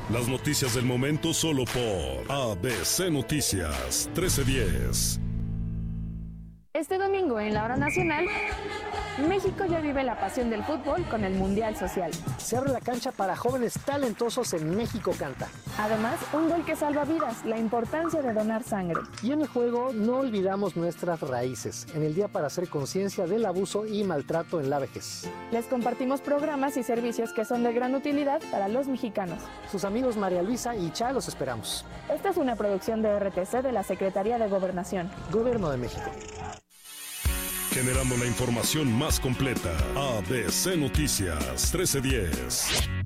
Las noticias del momento solo por ABC Noticias 1310. Este domingo en la hora nacional, México ya vive la pasión del fútbol con el Mundial Social. Se abre la cancha para jóvenes talentosos en México Canta. Además, un gol que salva vidas, la importancia de donar sangre. Y en el juego no olvidamos nuestras raíces, en el día para hacer conciencia del abuso y maltrato en la vejez. Les compartimos programas y servicios que son de gran utilidad para los mexicanos. Sus amigos María Luisa y Cha los esperamos. Esta es una producción de RTC de la Secretaría de Gobernación. Gobierno de México. Generando la información más completa. ABC Noticias 1310.